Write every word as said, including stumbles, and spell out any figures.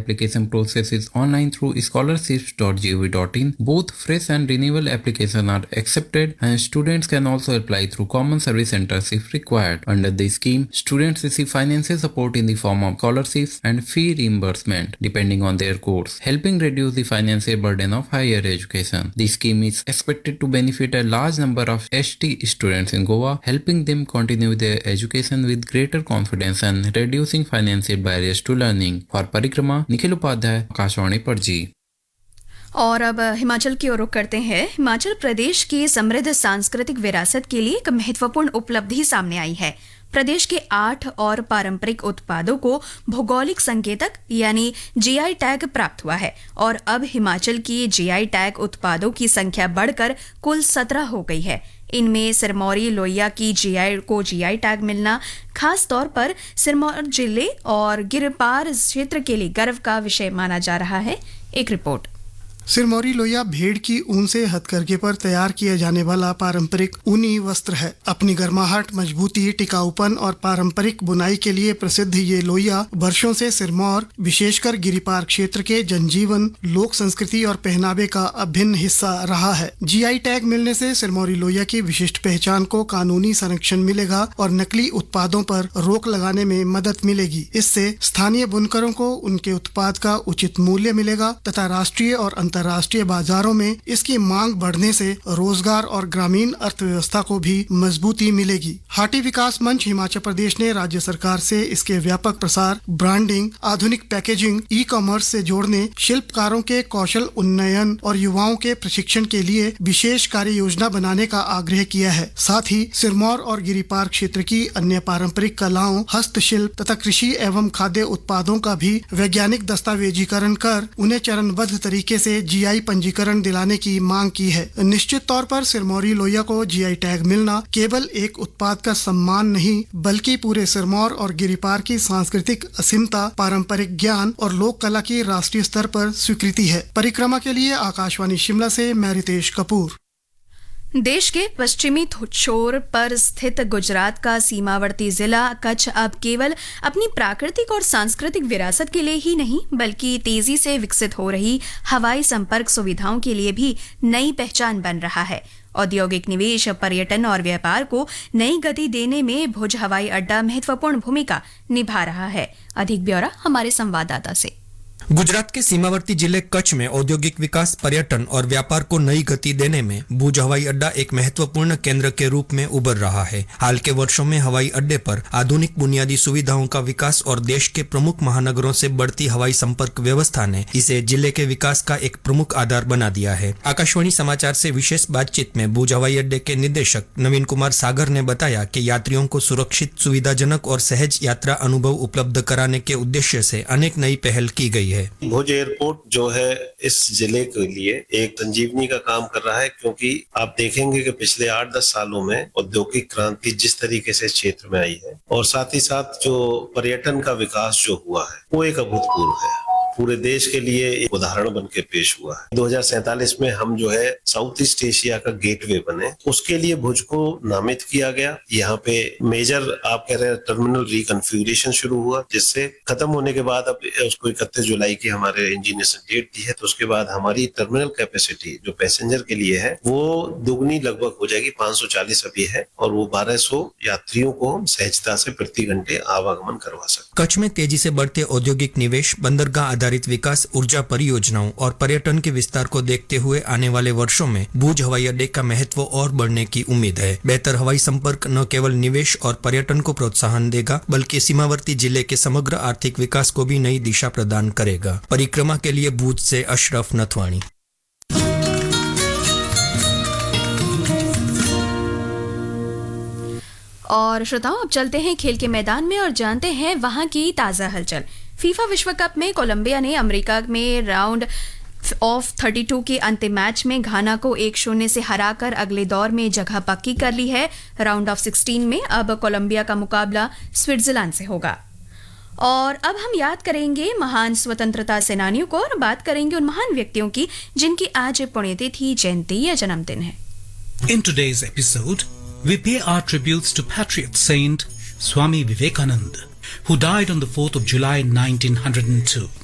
application process is online through scholarships dot gov dot in. Both fresh and renewal applications are accepted, and students can also apply through common service centers if required. Under the scheme, students receive financial support in the form of scholarships and fee reimbursement depending on their course, helping reduce the financial burden of higher education. The scheme is expected to benefit a large number of S T students in Goa, helping them continue their education with greater confidence and reducing financial barriers to learning. For परिक्रमा, निखिल उपाध्याय, आकाशवाणी पणजी। और अब हिमाचल की ओर रुख करते हैं। हिमाचल प्रदेश की समृद्ध सांस्कृतिक विरासत के लिए एक महत्वपूर्ण उपलब्धि सामने आई है। प्रदेश के आठ और पारंपरिक उत्पादों को भौगोलिक संकेतक यानी जीआई टैग प्राप्त हुआ है और अब हिमाचल की जीआई टैग उत्पादों की संख्या बढ़कर कुल सत्रह हो गई है। इनमें सिरमौरी लोहिया की जीआई को जीआई टैग मिलना खास तौर पर सिरमौर जिले और गिरपार क्षेत्र के लिए गर्व का विषय माना जा रहा है। एक रिपोर्ट। सिरमौरी लोहिया भेड़ की ऊन से हथकरघे पर तैयार किया जाने वाला पारंपरिक ऊनी वस्त्र है। अपनी गर्माहट, मजबूती, टिकाऊपन और पारंपरिक बुनाई के लिए प्रसिद्ध ये लोहिया वर्षों से सिरमौर, विशेषकर गिरिपार क्षेत्र के जनजीवन, लोक संस्कृति और पहनावे का अभिन्न हिस्सा रहा है। जीआई टैग मिलने से सिरमौरी लोहिया की विशिष्ट पहचान को कानूनी संरक्षण मिलेगा और नकली उत्पादों पर रोक लगाने में मदद मिलेगी। इससे स्थानीय बुनकरों को उनके उत्पाद का उचित मूल्य मिलेगा तथा राष्ट्रीय और अंतर्राष्ट्रीय बाजारों में इसकी मांग बढ़ने से रोजगार और ग्रामीण अर्थव्यवस्था को भी मजबूती मिलेगी। हाटी विकास मंच हिमाचल प्रदेश ने राज्य सरकार से इसके व्यापक प्रसार, ब्रांडिंग, आधुनिक पैकेजिंग, ई कॉमर्स से जोड़ने, शिल्पकारों के कौशल उन्नयन और युवाओं के प्रशिक्षण के लिए विशेष कार्य योजना बनाने का आग्रह किया है। साथ ही सिरमौर और गिरिपार क्षेत्र की अन्य पारंपरिक कलाओं, हस्तशिल्प तथा कृषि एवं खाद्य उत्पादों का भी वैज्ञानिक दस्तावेजीकरण कर उन्हें चरणबद्ध तरीके से जीआई पंजीकरण दिलाने की मांग की है। निश्चित तौर पर सिरमौरी लोहिया को जीआई टैग मिलना केवल एक उत्पाद का सम्मान नहीं, बल्कि पूरे सिरमौर और गिरिपार की सांस्कृतिक असीमता, पारंपरिक ज्ञान और लोक कला की राष्ट्रीय स्तर पर स्वीकृति है। परिक्रमा के लिए आकाशवाणी शिमला से मैं रितेश कपूर। देश के पश्चिमी छोर पर स्थित गुजरात का सीमावर्ती जिला कच्छ अब केवल अपनी प्राकृतिक और सांस्कृतिक विरासत के लिए ही नहीं, बल्कि तेजी से विकसित हो रही हवाई संपर्क सुविधाओं के लिए भी नई पहचान बन रहा है। औद्योगिक निवेश, पर्यटन और व्यापार को नई गति देने में भुज हवाई अड्डा महत्वपूर्ण भूमिका निभा रहा है। अधिक ब्यौरा हमारे संवाददाता से। गुजरात के सीमावर्ती जिले कच्छ में औद्योगिक विकास, पर्यटन और व्यापार को नई गति देने में भुज हवाई अड्डा एक महत्वपूर्ण केंद्र के रूप में उभर रहा है। हाल के वर्षों में हवाई अड्डे पर आधुनिक बुनियादी सुविधाओं का विकास और देश के प्रमुख महानगरों से बढ़ती हवाई संपर्क व्यवस्था ने इसे जिले के विकास का एक प्रमुख आधार बना दिया है। आकाशवाणी समाचार से विशेष बातचीत में भुज हवाई अड्डे के निदेशक नवीन कुमार सागर ने बताया कि यात्रियों को सुरक्षित, सुविधाजनक और सहज यात्रा अनुभव उपलब्ध कराने के उद्देश्य से अनेक नई पहल की गई है। भुज एयरपोर्ट जो है इस जिले के लिए एक संजीवनी का काम कर रहा है, क्योंकि आप देखेंगे कि पिछले आठ दस सालों में औद्योगिक क्रांति जिस तरीके से क्षेत्र में आई है और साथ ही साथ जो पर्यटन का विकास जो हुआ है वो एक अभूतपूर्व है। पूरे देश के लिए एक उदाहरण बन के पेश हुआ है। दो हज़ार सैंतालीस में हम जो है साउथ ईस्ट एशिया का गेटवे बने, उसके लिए भुज को नामित किया गया। यहाँ पे मेजर आप कह रहे हैं टर्मिनल रिकॉन्फ़िगरेशन शुरू हुआ, जिससे खत्म होने के बाद अब उसको इकतीस जुलाई की हमारे इंजीनियर ने डेट दी है, तो उसके बाद हमारी टर्मिनल कैपेसिटी जो पैसेंजर के लिए है वो दुगनी लगभग हो जाएगी। पाँच सौ चालीस अभी है और वो बारह सौ यात्रियों को हम सहजता से प्रति घंटे आवागमन करवा सकते। कच्छ में तेजी से बढ़ते औद्योगिक निवेश, बंदरगाह आधारित विकास, ऊर्जा परियोजनाओं और पर्यटन के विस्तार को देखते हुए आने वाले वर्षों में भुज हवाई अड्डे का महत्व और बढ़ने की उम्मीद है। बेहतर हवाई संपर्क न केवल निवेश और पर्यटन को प्रोत्साहन देगा, बल्कि सीमावर्ती जिले के समग्र आर्थिक विकास को भी नई दिशा प्रदान करेगा। परिक्रमा के लिए भुज से अशरफ नथवाणी। और श्रोताओं, अब चलते हैं खेल के मैदान में और जानते हैं वहां की ताजा हलचल। फीफा विश्व कप में कोलंबिया ने अमेरिका में राउंड ऑफ बत्तीस के अंतिम मैच में घाना को एक शून्य से हराकर अगले दौर में जगह पक्की कर ली है। राउंड ऑफ सोलह में अब कोलंबिया का मुकाबला स्विट्जरलैंड से होगा। और अब हम याद करेंगे महान स्वतंत्रता सेनानियों को और बात करेंगे उन महान व्यक्तियों की जिनकी आज पुण्यतिथि, जयंती या जन्मदिन है। In today's episode, we pay our tributes to patriot saint Swami Vivekananda, who died on the fourth of July nineteen oh two.